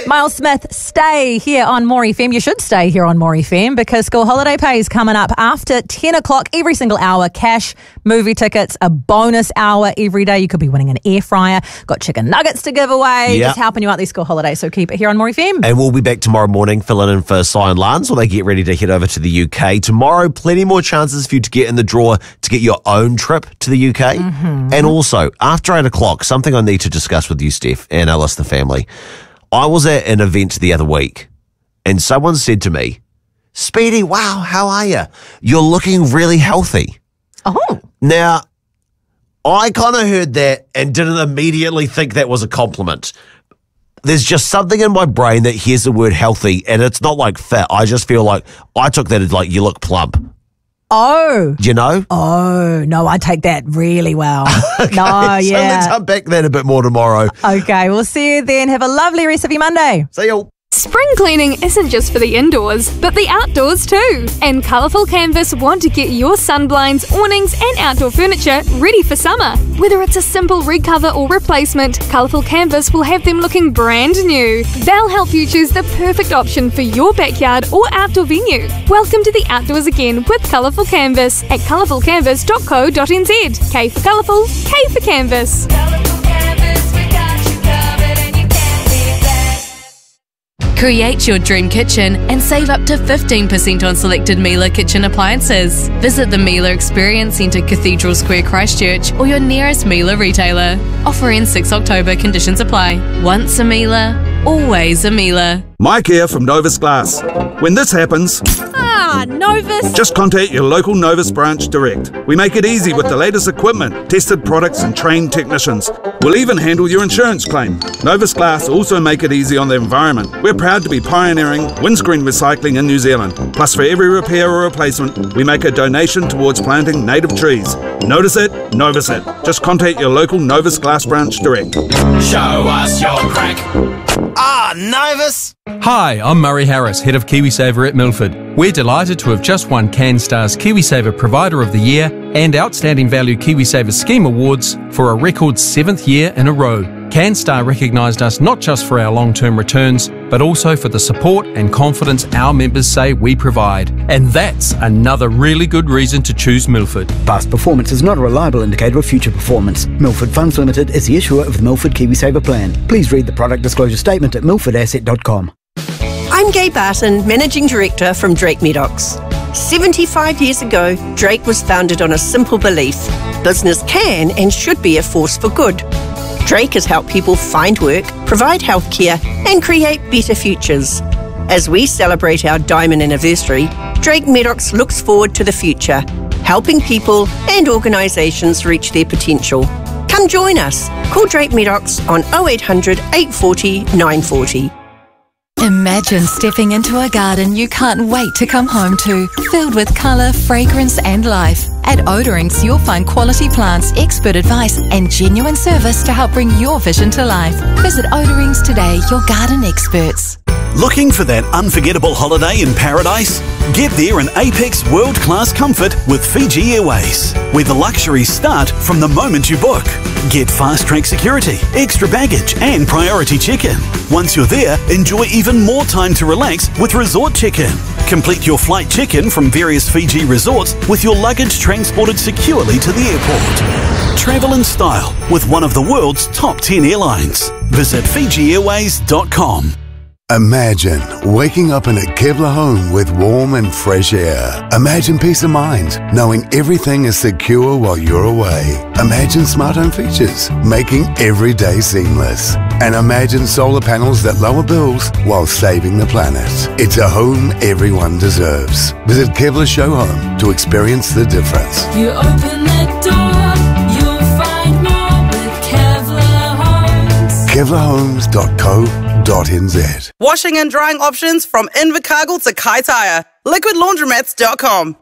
Miles Smith, stay here on More FM. You should stay here on More FM because school holiday pay is coming up after 10 o'clock every single hour. Cash, movie tickets, a bonus hour every day. You could be winning an air fryer. Got chicken nuggets to give away. Yep. Just helping you out these school holidays. So keep it here on More FM. And we'll be back tomorrow morning filling in for Cy and Lance while they get ready to head over to the UK. Tomorrow, plenty more chances for you to get in the draw to get your own trip to the UK. Mm-hmm. And also, after 8 o'clock, something I need to discuss with you, Steph, and Alice, the family. I was at an event the other week and someone said to me, Speedy, wow, how are you? You're looking really healthy. Oh. Now, I kind of heard that and didn't immediately think that was a compliment. There's just something in my brain that hears the word healthy and it's not like fit. I just feel like I took that as like you look plump. Oh. Do you know? Oh, no, I take that really well. Okay, No, so let's unpack that a bit more tomorrow. Okay, we'll see you then. Have a lovely rest of your Monday. See you. Spring cleaning isn't just for the indoors, but the outdoors too. And Colourful Canvas want to get your sunblinds, awnings and outdoor furniture ready for summer. Whether it's a simple recover or replacement, Colourful Canvas will have them looking brand new. They'll help you choose the perfect option for your backyard or outdoor venue. Welcome to the outdoors again with Colourful Canvas at colourfulcanvas.co.nz. K for colourful, K for canvas. Create your dream kitchen and save up to 15% on selected Miele kitchen appliances. Visit the Miele Experience Centre, Cathedral Square, Christchurch, or your nearest Miele retailer. Offer ends 6 October. Conditions apply. Once a Miele, always a Miele. Mike here from Novus Glass. When this happens, Novus. just contact your local Novus branch direct. We make it easy with the latest equipment, tested products and trained technicians. We'll even handle your insurance claim. Novus Glass also make it easy on the environment. We're proud to be pioneering windscreen recycling in New Zealand. Plus, for every repair or replacement, we make a donation towards planting native trees. Notice it, Novus it. Just contact your local Novus Glass branch direct. Show us your crack. Novus. Hi, I'm Murray Harris, Head of KiwiSaver at Milford. We're delighted to have just won CanStar's KiwiSaver Provider of the Year and Outstanding Value KiwiSaver Scheme Awards for a record 7th year in a row. CanStar recognised us not just for our long-term returns, but also for the support and confidence our members say we provide. And that's another really good reason to choose Milford. Past performance is not a reliable indicator of future performance. Milford Funds Limited is the issuer of the Milford KiwiSaver plan. Please read the product disclosure statement at milfordasset.com. I'm Gay Barton, Managing Director from Drake Medox. 75 years ago, Drake was founded on a simple belief: business can and should be a force for good. Drake has helped people find work, provide healthcare, and create better futures. As we celebrate our diamond anniversary, Drake Medox looks forward to the future, helping people and organisations reach their potential. Come join us. Call Drake Medox on 0800 840 940. Imagine stepping into a garden you can't wait to come home to, filled with colour, fragrance and life. At Odorings, you'll find quality plants, expert advice and genuine service to help bring your vision to life. Visit Odorings today, your garden experts. Looking for that unforgettable holiday in paradise? Get there in apex world-class comfort with Fiji Airways, where the luxuries start from the moment you book. Get fast-track security, extra baggage and priority check-in. Once you're there, enjoy even more time to relax with resort check-in. Complete your flight check-in from various Fiji resorts with your luggage transported securely to the airport. Travel in style with one of the world's top 10 airlines. Visit FijiAirways.com. Imagine waking up in a Kevlar home with warm and fresh air. Imagine peace of mind, knowing everything is secure while you're away. Imagine smart home features, making every day seamless. And imagine solar panels that lower bills while saving the planet. It's a home everyone deserves. Visit Kevlar Show Home to experience the difference. You open the door, you'll find more with Kevlar Homes. KevlarHomes.co.nz. Washing and drying options from Invercargill to Kaitaia. LiquidLaundromats.com.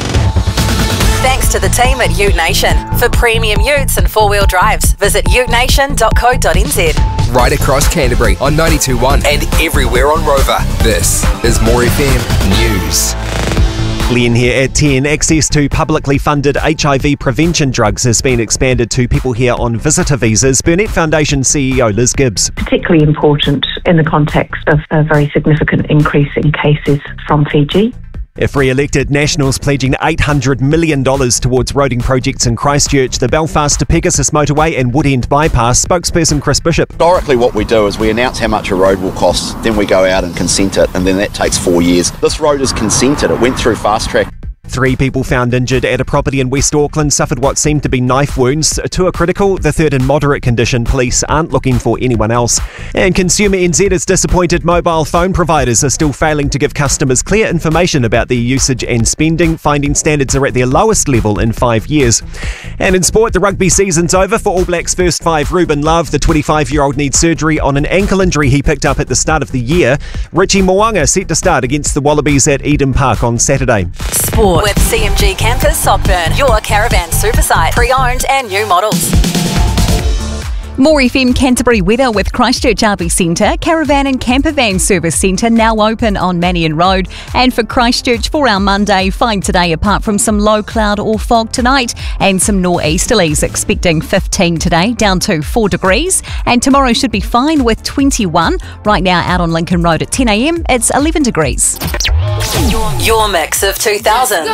Thanks to the team at Ute Nation. For premium utes and four-wheel drives, visit utenation.co.nz. Right across Canterbury on 92.1 and everywhere on Rover. This is More FM News. Len here at 10. Access to publicly funded HIV prevention drugs has been expanded to people here on visitor visas. Burnett Foundation CEO Liz Gibbs. Particularly important in the context of a very significant increase in cases from Fiji. If re-elected, Nationals pledging $800 million towards roading projects in Christchurch, the Belfast to Pegasus motorway and Wood End bypass. Spokesperson Chris Bishop. Historically, what we do is we announce how much a road will cost, then we go out and consent it, and then that takes 4 years. This road is consented. It went through fast track. 3 people found injured at a property in West Auckland suffered what seemed to be knife wounds. 2 are critical, the third in moderate condition. Police aren't looking for anyone else. And Consumer NZ is disappointed mobile phone providers are still failing to give customers clear information about their usage and spending, finding standards are at their lowest level in 5 years. And in sport, the rugby season's over for All Blacks first 5. Ruben Love, the 25-year-old, needs surgery on an ankle injury he picked up at the start of the year. Richie Mo'unga set to start against the Wallabies at Eden Park on Saturday. Sport with CMG Campus Sockburn, your caravan super site, pre-owned and new models. More FM Canterbury weather with Christchurch RV Centre. Caravan and camper van service centre now open on Mannion Road. And for Christchurch for our Monday, fine today apart from some low cloud or fog tonight and some nor'easterlies, expecting 15 today down to 4 degrees. And tomorrow should be fine with 21. Right now out on Lincoln Road at 10 a.m, it's 11 degrees. Your mix of 2000s.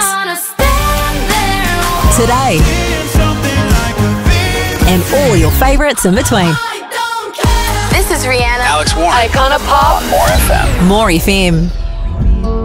Today. And all your favourites in between. This is Rihanna. Alex Warren. Icona Pop. More FM. More FM.